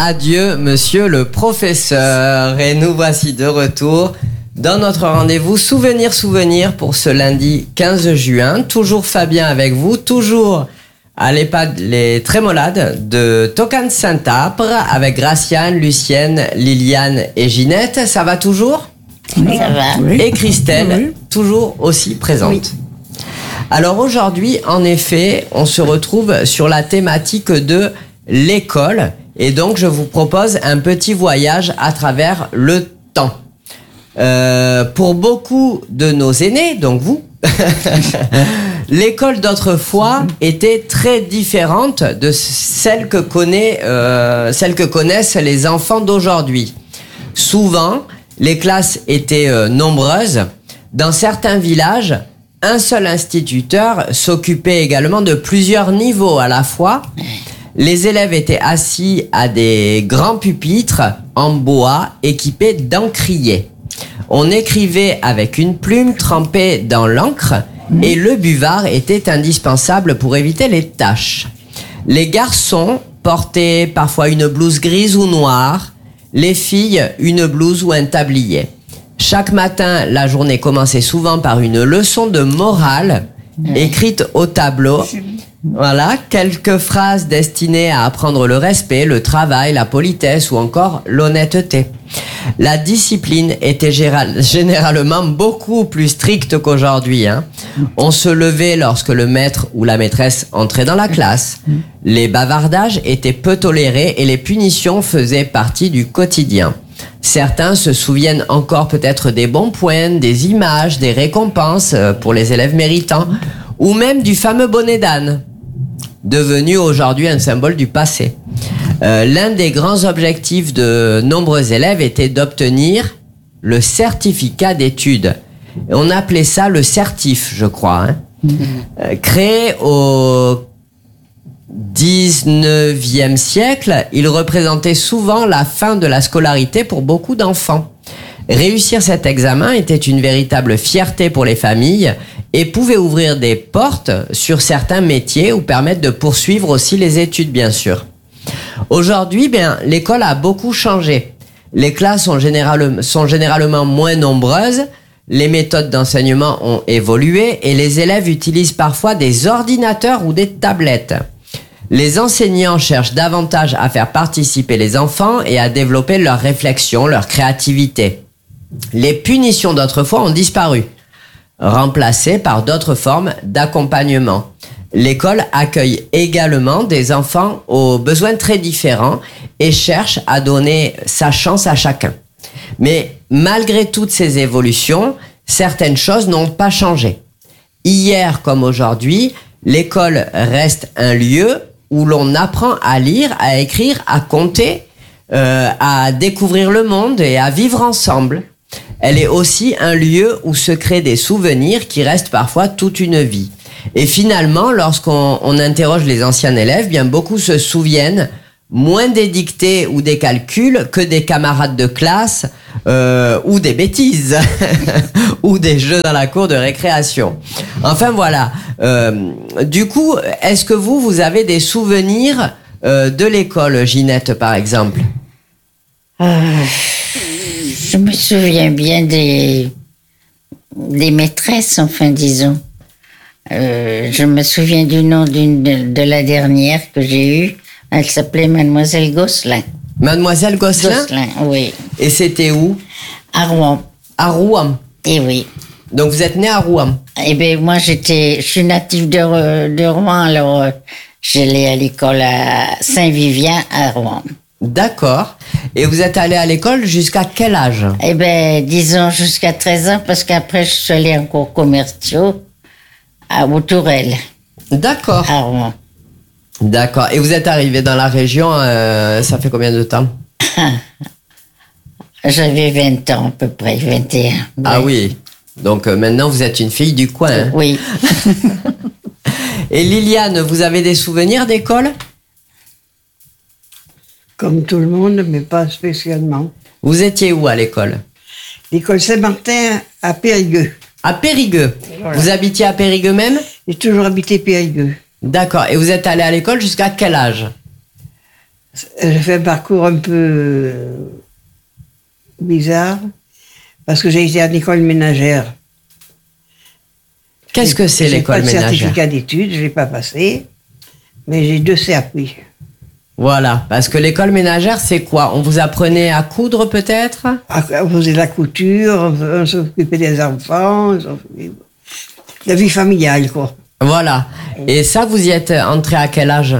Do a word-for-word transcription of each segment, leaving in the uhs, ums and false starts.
adieu, monsieur le professeur. Et nous voici de retour dans notre rendez-vous Souvenir Souvenir pour ce lundi quinze juin. Toujours Fabien avec vous, toujours à l'EHPAD Les Trémolades de Tocane-Saint-Apre avec Graciane, Lucienne, Liliane et Ginette. Ça va toujours ? Oui, ça va. Oui. Et Christelle, oui. Toujours aussi présente. Oui. Alors aujourd'hui, en effet, on se retrouve sur la thématique de l'école. Et donc, je vous propose un petit voyage à travers le temps. Euh, pour beaucoup de nos aînés, donc vous, l'école d'autrefois était très différente de celle que connaît, euh, celle que connaissent les enfants d'aujourd'hui. Souvent, les classes étaient euh, nombreuses. Dans certains villages, un seul instituteur s'occupait également de plusieurs niveaux à la fois. Les élèves étaient assis à des grands pupitres en bois équipés d'encriers. On écrivait avec une plume trempée dans l'encre et le buvard était indispensable pour éviter les taches. Les garçons portaient parfois une blouse grise ou noire, les filles une blouse ou un tablier. Chaque matin, la journée commençait souvent par une leçon de morale écrite au tableau. Voilà, quelques phrases destinées à apprendre le respect, le travail, la politesse ou encore l'honnêteté. La discipline était généralement beaucoup plus stricte qu'aujourd'hui, hein. On se levait lorsque le maître ou la maîtresse entrait dans la classe. Les bavardages étaient peu tolérés et les punitions faisaient partie du quotidien. Certains se souviennent encore peut-être des bons points, des images, des récompenses pour les élèves méritants, ou même du fameux bonnet d'âne, devenu aujourd'hui un symbole du passé. Euh, l'un des grands objectifs de nombreux élèves était d'obtenir le certificat d'études. On appelait ça le certif, je crois. Hein. Euh, créé au dix-neuvième siècle, il représentait souvent la fin de la scolarité pour beaucoup d'enfants. Réussir cet examen était une véritable fierté pour les familles et pouvait ouvrir des portes sur certains métiers ou permettre de poursuivre aussi les études, bien sûr. Aujourd'hui, bien, l'école a beaucoup changé. Les classes sont, général, sont généralement moins nombreuses, les méthodes d'enseignement ont évolué et les élèves utilisent parfois des ordinateurs ou des tablettes. Les enseignants cherchent davantage à faire participer les enfants et à développer leur réflexion, leur créativité. Les punitions d'autrefois ont disparu, remplacées par d'autres formes d'accompagnement. L'école accueille également des enfants aux besoins très différents et cherche à donner sa chance à chacun. Mais malgré toutes ces évolutions, certaines choses n'ont pas changé. Hier comme aujourd'hui, l'école reste un lieu où l'on apprend à lire, à écrire, à compter, euh, à découvrir le monde et à vivre ensemble. Elle est aussi un lieu où se créent des souvenirs qui restent parfois toute une vie. Et finalement, lorsqu'on on interroge les anciens élèves, bien beaucoup se souviennent moins des dictées ou des calculs que des camarades de classe euh, ou des bêtises ou des jeux dans la cour de récréation. Enfin voilà. Euh, du coup, est-ce que vous, vous avez des souvenirs euh, de l'école, Ginette, par exemple ? euh, Je me souviens bien des, des maîtresses, enfin disons. Euh, je me souviens du nom d'une de, de la dernière que j'ai eue. Elle s'appelait Mademoiselle Gosselin. Mademoiselle Gosselin ? Gosselin, oui. Et c'était où ? À Rouen. À Rouen ? Eh oui. Donc vous êtes née à Rouen ? Eh bien, moi, j'étais, je suis native de, de Rouen, alors euh, j'allais à l'école à Saint-Vivien à Rouen. D'accord. Et vous êtes allée à l'école jusqu'à quel âge ? Eh bien, disons jusqu'à treize ans, parce qu'après, je suis allée en cours commerciaux à Tourelle. D'accord. À Rouen. D'accord. Et vous êtes arrivée dans la région, euh, ça fait combien de temps ? J'avais vingt ans à peu près, vingt et un. Ah oui. Donc euh, maintenant, vous êtes une fille du coin. Hein ? Oui. Et Liliane, vous avez des souvenirs d'école ? Comme tout le monde, mais pas spécialement. Vous étiez où à l'école ? L'école Saint-Martin à Périgueux. À Périgueux. Voilà. Vous habitiez à Périgueux même ? J'ai toujours habité Périgueux. D'accord. Et vous êtes allé à l'école jusqu'à quel âge ? J'ai fait un parcours un peu bizarre parce que j'ai été à l'école ménagère. Qu'est-ce que c'est l'école ménagère? J'ai pas de ménagère? certificat d'études, je l'ai pas passé, mais j'ai deux C A P. Voilà, parce que l'école ménagère, c'est quoi? On vous apprenait à coudre peut-être? On faisait de la couture, on s'occupait des enfants, on s'occupait de la vie familiale, quoi. Voilà. Et ça, vous y êtes entré à quel âge?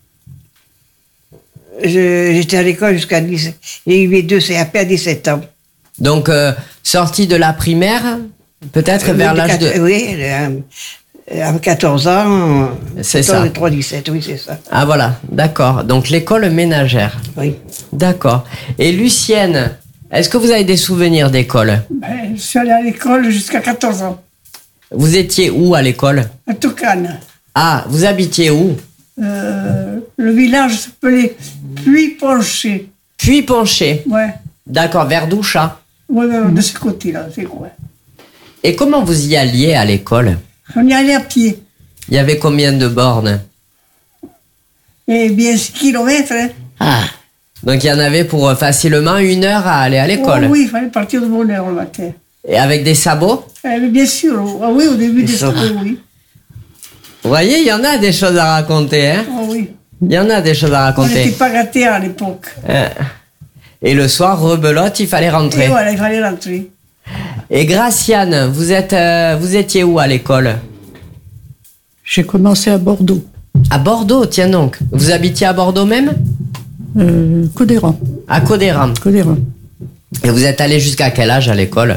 Je- J'étais à l'école jusqu'à dix-sept. J'ai eu mes deux C A P à dix-sept ans. Donc, euh, sorti de la primaire, peut-être Euh, vers de l'âge de... quat- Oui, euh, à quatorze ans. C'est quatorze ça. et trois, dix-sept, oui, c'est ça. Ah voilà, d'accord. Donc, l'école ménagère. Oui. D'accord. Et Lucienne, est-ce que vous avez des souvenirs d'école? Ben, je suis allée à l'école jusqu'à quatorze ans, Vous étiez où à l'école? à Toucane. Ah, vous habitiez où? Euh, le village s'appelait Puy-Ponché. Puy-Ponché. Ouais, D'accord, vers Douchat. ouais, ouais, de ce côté-là, c'est quoi. Et comment vous y alliez à l'école? On y allait à pied. Il y avait combien de bornes? Et bien six kilomètres. Hein. Ah, Donc il y en avait pour euh, facilement une heure à aller à l'école. Oh, oui, il fallait partir de bonne heure le matin. Et avec des sabots? Eh, mais bien sûr, ah oui, au début des ça. sabots, oui. Vous voyez, il y en a des choses à raconter, hein? Oh, oui. Il y en a des choses à On n'était raconter. pas gâtés à l'époque. Euh, Et le soir, rebelote, il fallait Et rentrer. voilà, il fallait rentrer. Et Graciane, vous êtes, euh, vous étiez où à l'école? J'ai commencé à Bordeaux, À Bordeaux, tiens donc. Vous habitiez à Bordeaux même? euh, Codéran, À Codéran. Codéran. Et vous êtes allé jusqu'à quel âge à l'école?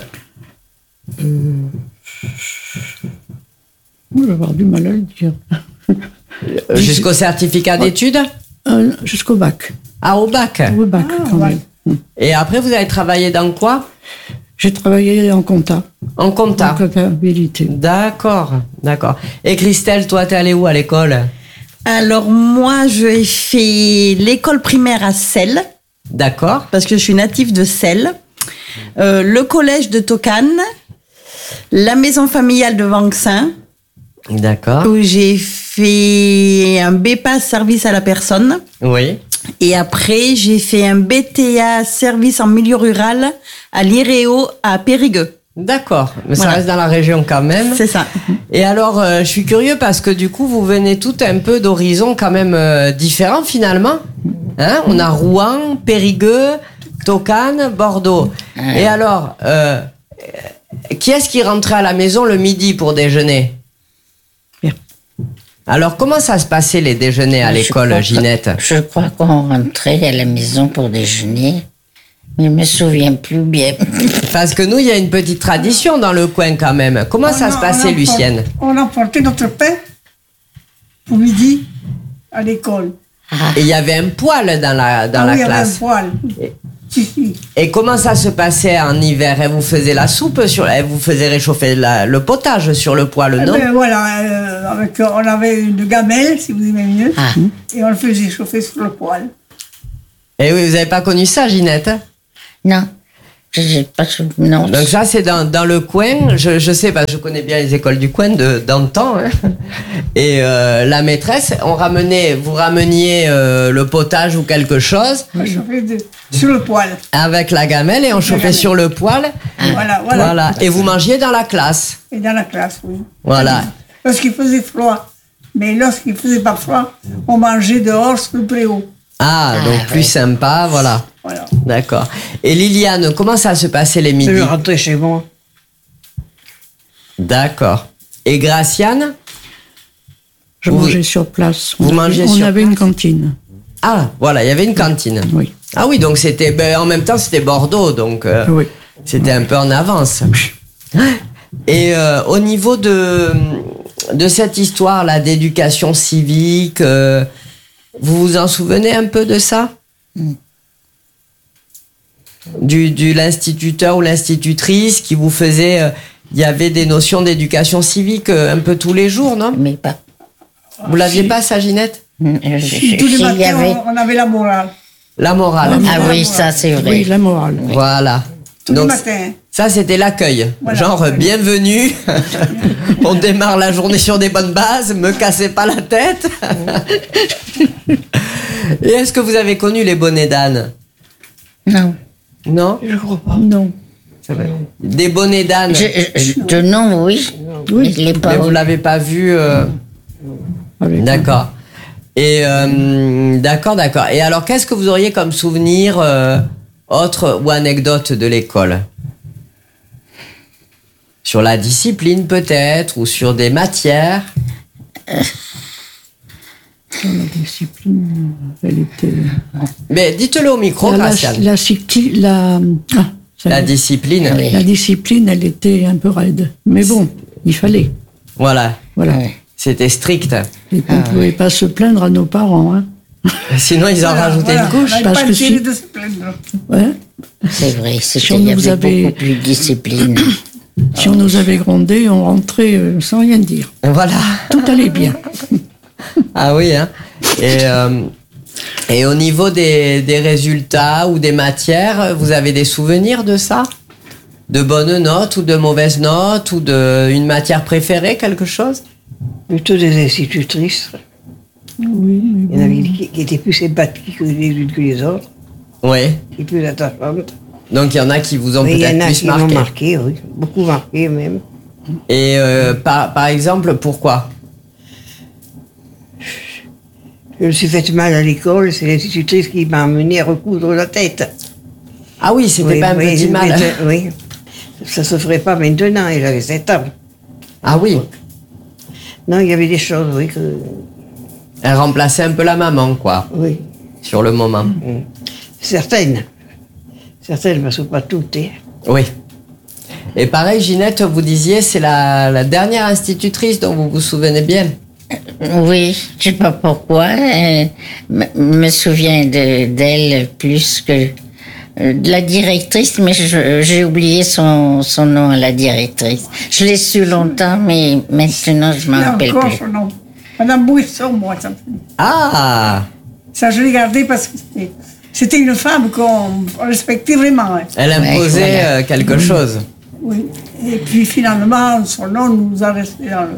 Je vais avoir du mal à le dire. Euh, Jusqu'au certificat d'études? Euh, jusqu'au bac. Ah, au bac. Au bac, Ah, quand ouais. même. Et après, vous avez travaillé dans quoi? J'ai travaillé en compta, En compta. en comptabilité. D'accord, d'accord. Et Christelle, toi, t'es allée où à l'école? Alors moi, j'ai fait l'école primaire à Celles, D'accord. parce que je suis native de Celles, euh, le collège de Tocane, la maison familiale de Vanxin, D'accord. où j'ai fait un B P A service à la personne. Oui. Et après, j'ai fait un B T A service en milieu rural à l'Iréo à Périgueux. D'accord. Mais ça Voilà. reste dans la région quand même. C'est ça. Et alors, euh, je suis curieux parce que du coup, vous venez tout un peu d'horizons quand même euh, différents finalement. Hein, on a Rouen, Périgueux, Tocane, Bordeaux. Et alors, euh, qui est-ce qui rentrait à la maison le midi pour déjeuner? Bien. Alors, comment ça se passait les déjeuners à je l'école, crois que- Ginette? Je crois qu'on rentrait à la maison pour déjeuner, mais je me souviens plus bien. Parce que nous, il y a une petite tradition dans le coin quand même. Comment ça On se a- passait, on a- Lucienne? On emportait notre pain pour midi à l'école. Et il y avait un poêle dans la, dans Ah la oui, il y avait un classe. poêle. Si, si. Et comment ça se passait en hiver? Elle vous faisait la soupe sur, elle vous faisait réchauffer la- le potage sur le poêle, Eh non? ben, voilà, euh, avec, euh, on avait une gamelle, si vous aimez mieux, Ah. et on le faisait chauffer sur le poêle. Et oui, vous n'avez pas connu ça, Ginette? Non, je sais pas. sou- Non. Donc ça, c'est dans, dans le coin. Je, je sais, parce que je connais bien les écoles du coin de d'antan. Hein. Et euh, la maîtresse, on ramenait, vous rameniez euh, le potage ou quelque chose On chauffait de- sur le poêle. avec la gamelle et on chauffait gamelle. sur le poêle. Voilà, voilà. Voilà. Et vous mangiez dans la classe. Et dans la classe, oui. Voilà. Lorsqu'il faisait froid. Mais lorsqu'il faisait pas froid, on mangeait dehors sur le préau. Ah, donc Ah, plus ouais. sympa, voilà. Voilà. D'accord. Et Liliane, comment ça se passait les midis? Je rentrais chez moi. D'accord. Et Graciane? Je Vous- mangeais sur place. vous on avait, mangez on sur avait une cantine. Ah, voilà, il y avait une cantine. Oui. Ah oui, donc c'était, ben, en même temps, c'était Bordeaux, donc euh, Oui. c'était un peu en avance. Et euh, au niveau de, de cette histoire-là d'éducation civique, euh, vous vous en souvenez un peu de ça? Du, du l'instituteur ou l'institutrice qui vous faisait, euh, il y avait des notions d'éducation civique euh, un peu tous les jours, non? Mais pas. Vous l'aviez pas, ça, Ginette? Je- je- Tous les s'il y matins, avait- on, on avait la morale. La morale. Ah oui, ça c'est Oui, vrai. la morale. Voilà. tous Donc, les matins. ça, c'était l'accueil. Voilà. Genre, euh, bienvenue. On démarre la journée sur des bonnes bases. Me cassez pas la tête. Et est-ce que vous avez connu les bonnets d'âne? Non. Non? Je crois pas. Non. Des bonnets d'âne. Je, je- de nom, oui. Oui. Je l'ai Mais pas. vous l'avez pas vu. euh, Avec- D'accord. Et euh, d'accord, d'accord. Et alors, qu'est-ce que vous auriez comme souvenir euh, autre ou anecdote de l'école? Sur la discipline peut-être, ou sur des matières? La discipline, elle était. Mais dites-le au micro, la, la, Graciane. la, sicti- la, ah, ça y La est. discipline. Oui. La discipline, elle était un peu raide. Mais bon, il fallait. Voilà. Voilà. Ouais. C'était strict. Et on ne pouvait pas se plaindre à nos parents. Hein. Sinon, ils en Voilà, rajoutaient voilà. une couche. On n'avait parce pas que intérêt si- de se plaindre. Ouais. C'est vrai, Si c'était, on il y nous avait avait- beaucoup plus de discipline. Si on nous avait grondé, on rentrait euh, sans rien dire. Voilà. Tout allait bien. Ah oui, hein. Et, euh, et au niveau des, des résultats ou des matières, vous avez des souvenirs de ça? De bonnes notes ou de mauvaises notes ou de une matière préférée, quelque chose? Plutôt des institutrices. Oui, mais Il y en avait qui, qui étaient plus sympathiques que les unes que les autres, Oui. et plus attachantes. Donc il y en a qui vous ont Mais il y peut-être en a plus qui m'ont marqué. marqué, oui. Beaucoup marqué même. Et euh, par, par exemple, pourquoi? Je me suis fait mal à l'école, c'est l'institutrice qui m'a amené à recoudre la tête. Ah oui, c'était Oui, pas un oui, petit mal. mais- Oui. Ça se ferait pas maintenant, et j'avais sept ans. Ah oui. Non, il y avait des choses, oui, que. Elle remplaçait un peu la maman, quoi, Oui. sur le moment. Mm. Certaines. Certaines, parce que pas toutes. hein. Oui. Et pareil, Ginette, vous disiez, c'est la, la dernière institutrice dont vous vous souvenez bien. Oui, je sais pas pourquoi. euh, me me souviens de- d'elle plus que euh, de la directrice, mais je- j'ai oublié son, son nom à la directrice. Je l'ai su longtemps, mais maintenant je m'en Et rappelle encore plus. son nom. Madame Bouisson, moi, ça, Ah! ça je l'ai gardé parce que c'était, c'était une femme qu'on respectait vraiment. hein. Elle Ouais, imposait voilà. euh, quelque chose. Oui. Et puis finalement, son nom nous a resté dans le.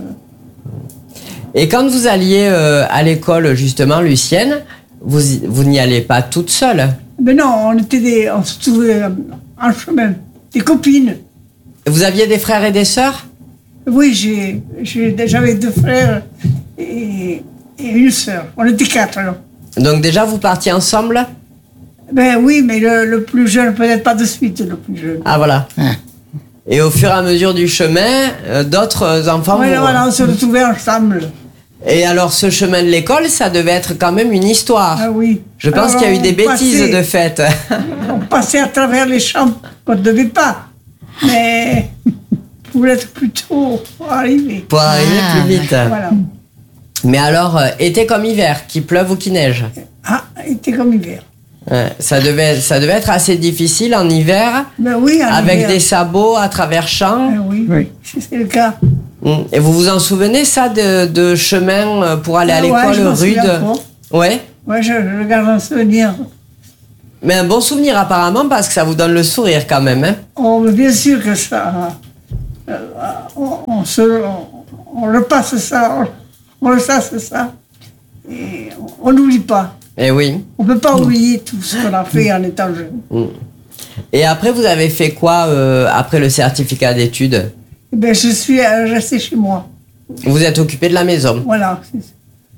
Et quand vous alliez euh, à l'école, justement, Lucienne, vous, y- vous n'y allez pas toute seule. Mais non, on était des, on se trouvait euh, en chemin, des copines. Vous aviez des frères et des sœurs? Oui, j'ai, j'ai, j'avais deux frères et, et une sœur. On était quatre alors. Donc déjà, vous partiez ensemble? Ben oui, mais le, le plus jeune, peut-être pas de suite, le plus jeune. Ah voilà. Ah. Et au fur et à mesure du chemin, euh, d'autres enfants... Voilà, vous- voilà, on se retrouvait ensemble. Et alors, ce chemin de l'école, ça devait être quand même une histoire. Ah oui. Je pense Alors, qu'il y a eu des on bêtises passait- de fait. On passait à travers les champs qu'on ne devait pas. Mais pour être plus tôt arrivé. Pour arriver Ah, plus vite. Voilà. Mais alors, euh, été comme hiver, qu'il pleuve ou qu'il neige. Ah, était comme hiver. Ouais, ça, devait, ça devait être assez difficile en hiver, Ben oui, en avec hiver. des sabots à travers champs. Ben oui, Oui. si c'est le cas. Mm. Et vous vous en souvenez, ça, de, de chemin euh, pour aller à Ah ouais, l'école je m'en souviens rude? encore. Ouais. Ouais, je, je le garde en souvenir. Mais un bon souvenir apparemment, parce que ça vous donne le sourire quand même. Hein. Oh, mais bien sûr que ça. euh, on, on se, on, on repasse ça, on, on ressasse ça. Et on n'oublie pas. Et oui. On ne peut pas oublier tout ce qu'on a fait en étant jeune. Et après, vous avez fait quoi euh, après le certificat d'études? Eh ben, je suis euh, restée chez moi. Vous êtes occupé de la maison. Voilà. c'est-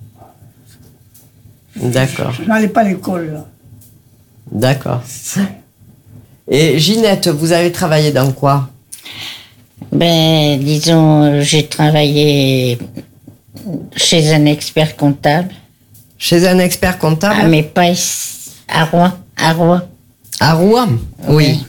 D'accord. Je n'allais pas à l'école. là. D'accord. Et Ginette, vous avez travaillé dans quoi? Ben, disons, euh, j'ai travaillé chez un expert comptable, Chez un expert comptable? ah, mais pas ici, à Rouen, à Rouen. À Rouen? Oui.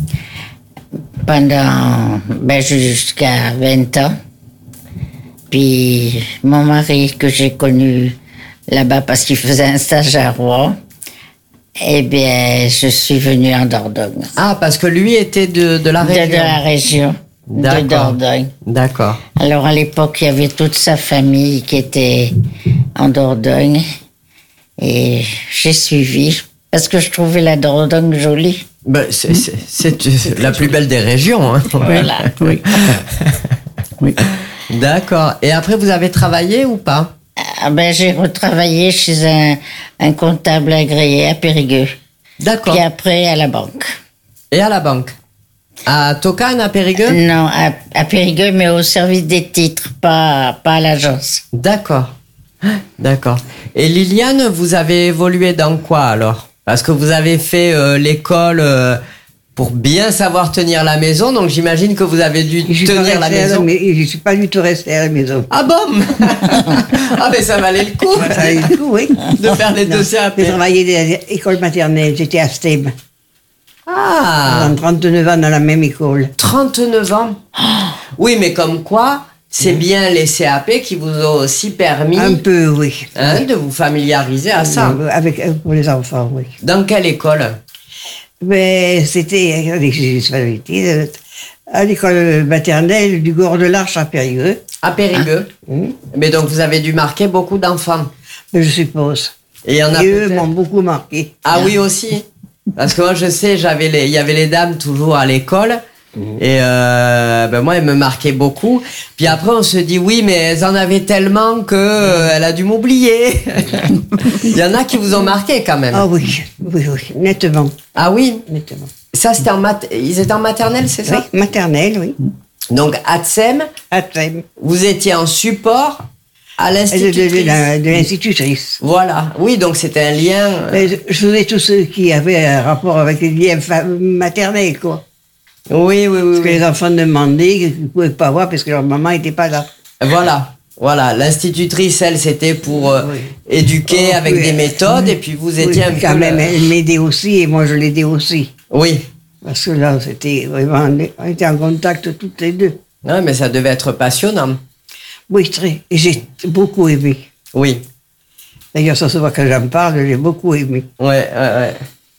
Pendant, ben, jusqu'à vingt ans. Puis, mon mari, que j'ai connu là-bas parce qu'il faisait un stage à Rouen, eh bien, je suis venue en Dordogne. Ah, parce que lui était de, de la De, région. de la région, de D'accord. Dordogne. D'accord. Alors, à l'époque, il y avait toute sa famille qui était en Dordogne. Et j'ai suivi. Parce que je trouvais la Dordogne jolie. Ben, c'est, c'est, c'est la plus belle des régions. Hein. Voilà. Oui. Oui. D'accord. Et après, vous avez travaillé ou pas? Ah ben, j'ai retravaillé chez un, un comptable agréé à Périgueux. D'accord. Puis après, à la banque. Et à la banque? À Tocane, à Périgueux? Non, à, à Périgueux, mais au service des titres, pas, pas à l'agence. D'accord. D'accord. Et Liliane, vous avez évolué dans quoi alors? Parce que vous avez fait euh, l'école euh, pour bien savoir tenir la maison, donc j'imagine que vous avez dû Je suis pas tenir la restée à maison. mais je suis pas du tout restée à la maison. Ah bon? Ah mais ça valait le coup Ça allait du tout, oui. de faire les deux C A P. J'ai travaillé à l'école maternelle, j'étais à S T E M. Ah, Pendant trente-neuf ans dans la même école. trente-neuf ans. Oui, mais comme quoi, c'est bien les C A P qui vous ont aussi permis Un peu, oui. hein, de vous familiariser à ça. Euh, Avec, euh, pour les enfants, oui. Dans quelle école? Mais c'était euh, à l'école maternelle du Gord de l'Arche à Périgueux. À Périgueux. Hum. Mais donc vous avez dû marquer beaucoup d'enfants. Je suppose. Et il y en a Et eux peut-être- m'ont beaucoup marqué. Ah oui aussi. Parce que moi je sais, j'avais les, il y avait les dames toujours à l'école. Et euh, ben moi, elles me marquaient beaucoup. Puis après, on se dit oui, mais elles en avaient tellement que euh, elle a dû m'oublier. Il y en a qui vous ont marqué quand même. Ah oui, oui, oui, nettement. Ah oui. nettement. Ça, c'était en mat... Ils étaient en maternelle, c'est ça? Oui, maternelle, oui. Donc à Tsem, À Trême. vous étiez en support à De, de, l'institutrice. de la- de l'institutrice. Voilà. Oui, donc c'était un lien. euh, Mais Je faisais tout ce qui avait un rapport avec les liens fa- maternels, quoi. Oui, oui, oui. Parce que oui. les enfants demandaient, qu'ils ne pouvaient pas voir parce que leur maman n'était pas là. Voilà. Voilà. L'institutrice, elle, c'était pour euh, Oui. éduquer Oh, avec oui. des méthodes. Et puis vous étiez Oui, un peu. quand même, le- elle m'aidait aussi et moi je l'aidais aussi. Oui. Parce que là, c'était vraiment, on était en contact toutes les deux. Ouais, mais ça devait être passionnant. Oui, très. Et j'ai beaucoup aimé. Oui. D'ailleurs, ça se voit quand j'en parle, j'ai beaucoup aimé. Ouais, ouais, ouais.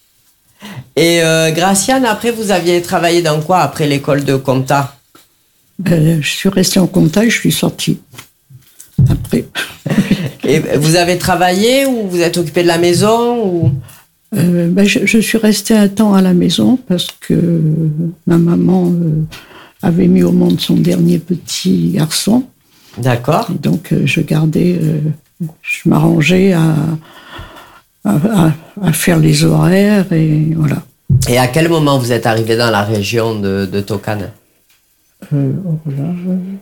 Et euh, Graciane, après, vous aviez travaillé dans quoi après l'école de compta? Ben, je suis restée en compta et je suis sortie. Après. Et vous avez travaillé ou vous êtes occupé de la maison ou... Euh, ben, je, je suis restée un temps à la maison parce que ma maman euh, avait mis au monde son dernier petit garçon. D'accord. Et donc, euh, je gardais, euh, je m'arrangeais à, à, à- à faire les horaires et voilà. Et à quel moment vous êtes arrivé dans la région de, de Tocane? Euh, voilà.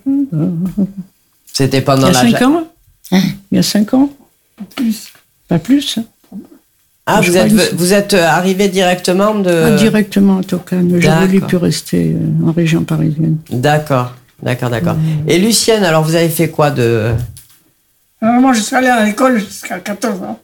C'était Il y pendant a la... cinq ans Il y a cinq ans Plus. Pas plus. Ah, Je vous crois êtes, une- vous êtes arrivé directement de... Ah, directement à Tocane. Je D'accord. voulais plus rester euh, en région parisienne. D'accord, d'accord, d'accord. Et Lucienne, alors vous avez fait quoi de... Alors moi, je suis allée à l'école jusqu'à quatorze ans.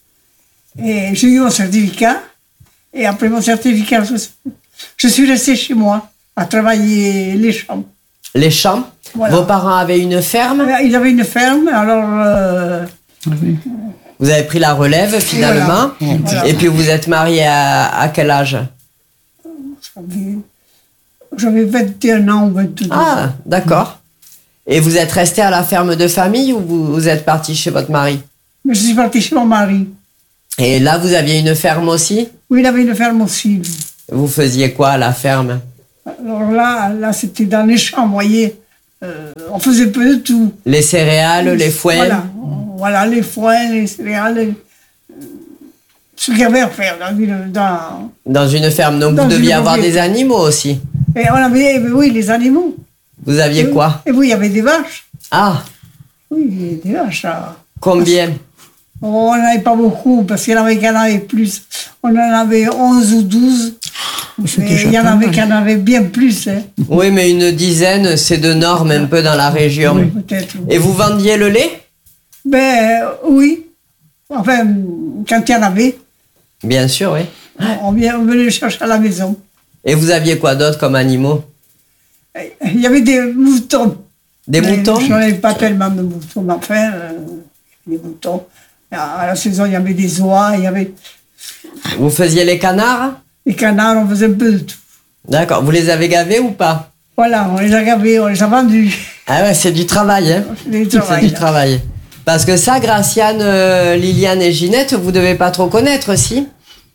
Et j'ai eu mon certificat. Et après mon certificat, je, je suis restée chez moi à travailler les champs. Les champs? Voilà. Vos parents avaient une ferme? Ils avaient une ferme, alors euh, Ah oui. Vous avez pris la relève finalement? voilà. Voilà. Et puis vous êtes marié à, à quel âge? j'avais- j'avais vingt et un ans ou vingt-deux ans. Ah, d'accord. Et vous êtes resté à la ferme de famille ou vous, vous êtes parti chez votre mari? Mais je suis partie chez mon mari. Et là, vous aviez une ferme aussi? Oui, il avait une ferme aussi. lui. Vous faisiez quoi à la ferme? Alors là, là c'était dans les champs, vous voyez. Euh, on faisait peu de tout. Les céréales, les foins? Voilà, voilà les foins, les céréales, euh, ce qu'il y avait à faire dans, une- dans- Dans une ferme. Donc Dans vous deviez une avoir propriété. des animaux aussi. Et on avait, oui, les animaux. Vous aviez quoi? Et oui, il y avait des vaches. Ah, Oui, des vaches. ah. combien? Oh, on n'en avait pas beaucoup, parce qu'il y en avait qui en avaient plus. On en avait onze ou douze. C'est Mais déjà il y en pas avait mal. qui en avaient bien plus, hein. Oui, mais une dizaine, c'est de normes un peu dans la région. Peut-être. Et vous vendiez le lait? Ben euh, oui. Enfin, quand il y en avait, Bien sûr, oui. on, vient- on venait le chercher à la maison. Et vous aviez quoi d'autre comme animaux? Il y avait des moutons. Des Mais moutons? Je n'en avais pas tellement de moutons, mais enfin, euh, des moutons. À la saison, il y avait des oies, il y avait Vous faisiez les canards? des canards, on faisait un peu de tout. D'accord. Vous les avez gavés ou pas? Voilà, on les a gavés, on les a vendus. Ah ouais, c'est du travail, hein? C'est du C'est travail, du là. travail. Parce que ça, Graciane, euh, Liliane et Ginette, vous devez pas trop connaître, si?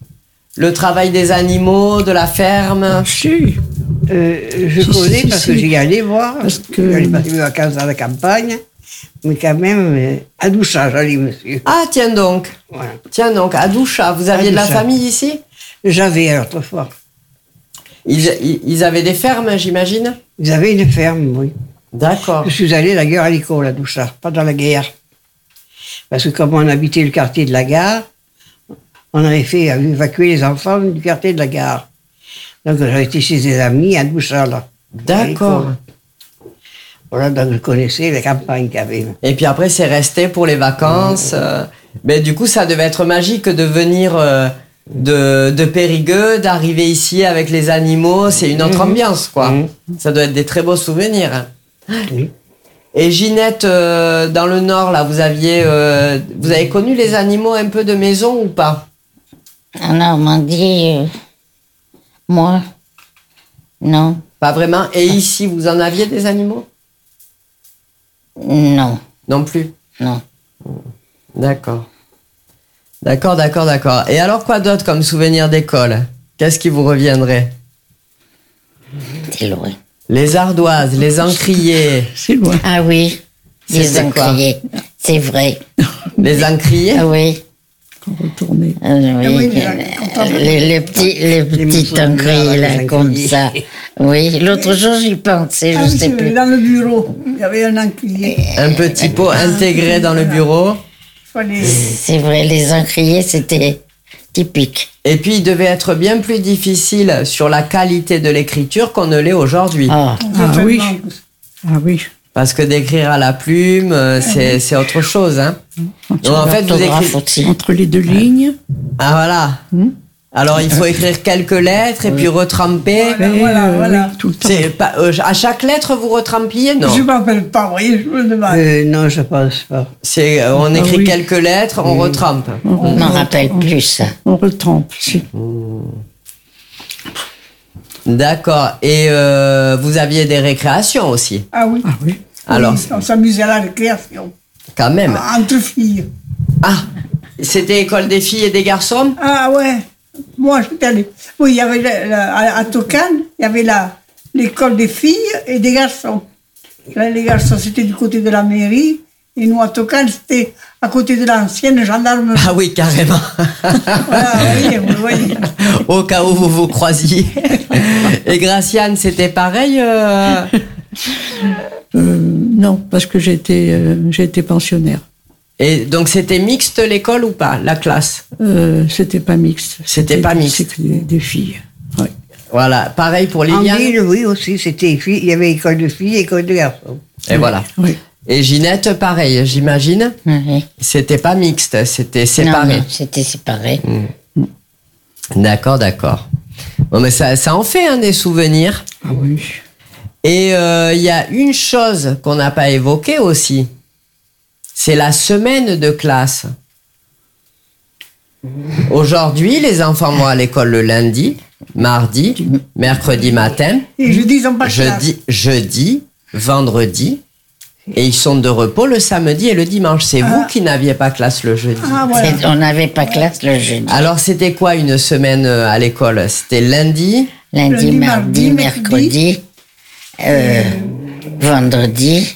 le travail des animaux, de la ferme? Si, Euh, je Si, connais si, parce si. que j'y allais voir. Parce que- J'allais passer mes vacances dans la campagne. Mais quand même, euh, à Doucha, j'allais, monsieur. Ah, tiens donc. Voilà. Tiens donc, à Doucha, vous aviez de la Doucha. famille ici? J'avais autrefois. Ils, ils, ils avaient des fermes, j'imagine? Ils avaient une ferme, oui. D'accord. Je suis allé d'ailleurs à l'école à Doucha, pas dans la guerre. Parce que comme on habitait le quartier de la gare, on avait fait évacuer les enfants du quartier de la gare. Donc j'ai été chez des amis à Doucha, là. D'accord. Voilà, donc je connaissais les campagnes qu'il y avait. Et puis après, c'est resté pour les vacances. euh, Mais du coup, ça devait être magique de venir euh, de, de Périgueux, d'arriver ici avec les animaux. C'est une autre Mhm. ambiance, quoi. Mhm. Ça doit être des très beaux souvenirs. Oui. Et Ginette, euh, dans le Nord, là, vous aviez, euh, vous avez connu les animaux un peu de maison ou pas? En Normandie, euh, moi, non, Pas vraiment. Et ici, vous en aviez des animaux? non, Non plus. non. D'accord. D'accord, d'accord, d'accord. Et alors, quoi d'autre comme souvenir d'école? Qu'est-ce qui vous reviendrait? C'est loin. Les ardoises, les encriers. c'est loin. Ah oui, C'est les c'est quoi encriers, c'est vrai. Les encriers? Ah oui. Quand on retournait. Ah oui, Ah oui, mais, euh, quand on- les, les petits, les petits morceaux de encriers, beurre, là, les comme encriers. ça. Oui, l'autre jour, j'y pensais, Ah je oui, sais c'est plus. dans le bureau, il y avait un encrier. Un petit pot intégré dans le bureau. Il fallait... C'est vrai, les encriers, c'était typique. Et puis, il devait être bien plus difficile sur la qualité de l'écriture qu'on ne l'est aujourd'hui. Ah, Ah oui. Vraiment. Ah oui. Parce que d'écrire à la plume, euh, c'est c'est autre chose. Hein. Donc, en fait, vous l'orthographe écrivez... aussi. Entre les deux lignes. Ah, voilà. Hmm. Alors, il faut écrire quelques lettres et puis retremper. Voilà, Et, voilà, euh, voilà. oui, tout le temps. C'est pas, euh, à chaque lettre, vous retrempliez? Non. Je ne m'appelle pas, vous voyez, je me demande. Euh, non, je pense pas. C'est, euh, on Ah écrit oui. quelques lettres, on retrempe. Je m'en rappelle plus, ça. On retrempe, si. D'accord. Et euh, vous aviez des récréations aussi. Ah oui. Ah oui. Alors, Oui, on s'amusait à la récréation. quand même. Ah, entre filles. Ah, c'était école des filles et des garçons? Ah ouais. Moi, j'étais allée. Oui, il y avait la- la- à, à Tocane, il y avait la, l'école des filles et des garçons. Là, les garçons, c'était du côté de la mairie. Et nous, à Tocane, c'était à côté de l'ancienne gendarmerie. Ah oui, carrément. Voilà, oui, vous voyez. Au cas où vous vous croisiez. Et Graciane, c'était pareil euh, Euh, non, parce que j'étais euh, j'étais pensionnaire. Et donc, c'était mixte l'école ou pas, la classe? Euh, c'était pas mixte. C'était pas mixte. C'était des, des filles. Ouais. Voilà, pareil pour En Liliane. ville, oui, aussi, c'était filles. Il y avait école de filles et école de garçons. Et voilà. Oui. Et Ginette, pareil, j'imagine. Oui. C'était pas mixte, c'était Non, séparé. non, c'était séparé. D'accord, d'accord. Bon, mais ça, ça en fait hein, des souvenirs. Ah oui. Et il euh, y a une chose qu'on n'a pas évoquée aussi. C'est la semaine de classe. Aujourd'hui, les enfants vont à l'école le lundi, mardi, mercredi matin, Et je dis en pas classe. jeudi, jeudi, vendredi, et ils sont de repos le samedi et le dimanche. C'est vous qui n'aviez pas classe le jeudi. Ah, voilà. C'est- On n'avait pas classe le jeudi. Alors, c'était quoi une semaine euh, à l'école? C'était lundi, Lundi, Lundi, mardi, mardi, mercredi, euh, vendredi,